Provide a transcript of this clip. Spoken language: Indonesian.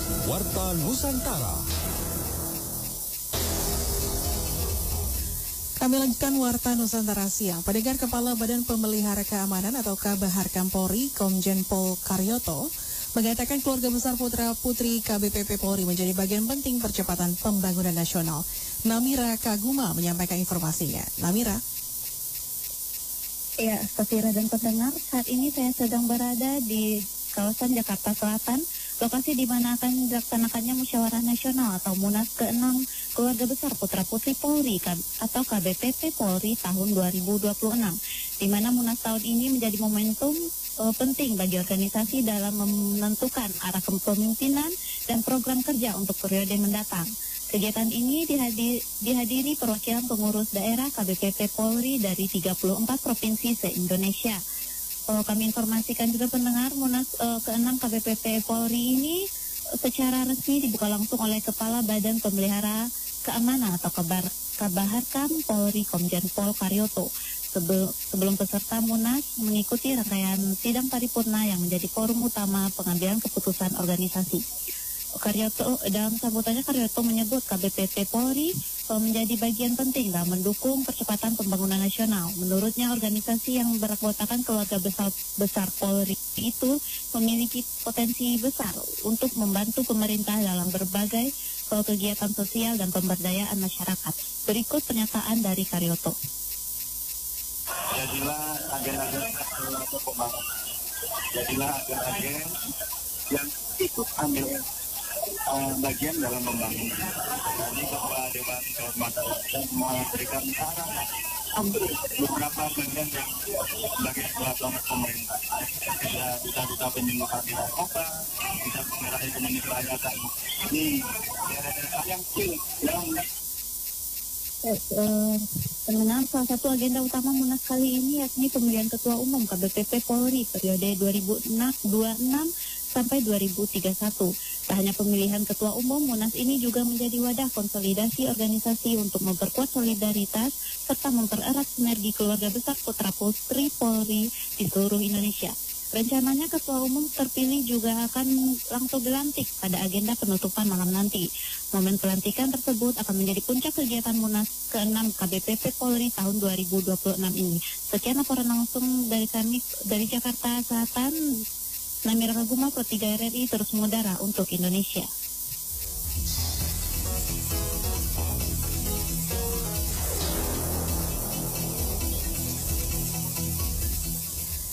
Warta Nusantara. Kami lanjutkan Warta Nusantara siang. Pendengar, Kepala Badan Pemelihara Keamanan atau Kabaharkam Polri, Komjen Pol Karyoto, mengatakan keluarga besar putra-putri KBPP Polri menjadi bagian penting percepatan pembangunan nasional. Namira Kaguma menyampaikan informasinya. Namira. Ya, Safira dan pendengar, saat ini saya sedang berada di kawasan Jakarta Selatan, lokasi di mana akan dilaksanakannya Musyawarah Nasional atau Munas ke-6 Keluarga Besar Putra-Putri Polri atau KBPP Polri tahun 2026, di mana Munas tahun ini menjadi momentum penting bagi organisasi dalam menentukan arah kepemimpinan dan program kerja untuk periode mendatang. Kegiatan ini dihadiri perwakilan pengurus daerah KBPP Polri dari 34 provinsi se-Indonesia. Kami informasikan juga pendengar, Munas ke-6 KBPP Polri ini secara resmi dibuka langsung oleh Kepala Badan Pemelihara Keamanan atau Kabaharkam Polri, Komjen Pol Karyoto. Sebelum peserta Munas mengikuti rangkaian sidang paripurna yang menjadi forum utama pengambilan keputusan organisasi. Karyoto, dalam sambutannya Karyoto menyebut KBPP Polri menjadi bagian penting dalam mendukung percepatan pembangunan nasional. Menurutnya, organisasi yang beranggotakan keluarga besar Polri itu memiliki potensi besar untuk membantu pemerintah dalam berbagai kegiatan sosial dan pemberdayaan masyarakat. Berikut pernyataan dari Karyoto. Jadilah agen-agen pembangunan. Jadilah agen-agen yang ikut ambil bagian dalam pembangunan. Jadi Kepala Dewan Kehormatan dan memberikan arahan beberapa bagian yang sebagai peraturan pemerintah. Bisa penyuluhan di narkoba, bisa mengenai ekonomi kerakyatan. Ini daerah-daerah yang kecil yang Pendengar, salah satu agenda utama Munas kali ini yakni pemilihan Ketua Umum KBPP Polri periode 2026 sampai 2031. Tak hanya pemilihan Ketua Umum, Munas ini juga menjadi wadah konsolidasi organisasi untuk memperkuat solidaritas serta mempererat sinergi keluarga besar putra-putri Polri di seluruh Indonesia. Rencananya Ketua Umum terpilih juga akan langsung dilantik pada agenda penutupan malam nanti. Momen pelantikan tersebut akan menjadi puncak kegiatan Munas ke-6 KBPP Polri tahun 2026 ini. Sekian laporan langsung dari kami dari Jakarta Selatan. Namira Kaguma, Pro 3 RRI, terus mengudara untuk Indonesia.